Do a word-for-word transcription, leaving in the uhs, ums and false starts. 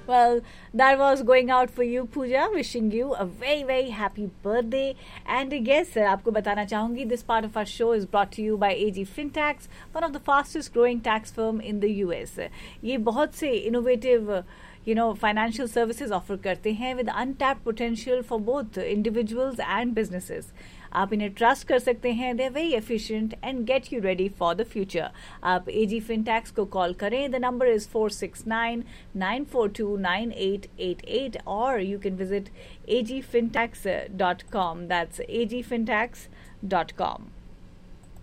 Well, that was going out for you, Pooja. Wishing you a very, very happy birthday. And yes, आपको बताना चाहूँगी, this part of our show is brought to you by A G Fintax, one of the fastest growing tax firm in the U S. ये बहुत से innovative you know financial services offer करते हैं with untapped potential for both individuals and businesses. आप इन्हें trust कर सकते हैं. They are very efficient and get you ready for the future. आप एजी फिनटैक्स को कॉल करें. The number is four six nine nine four to nine eight eight eight और you can visit AG फिनटैक्स dot com. That's AG फिनटैक्स dot com.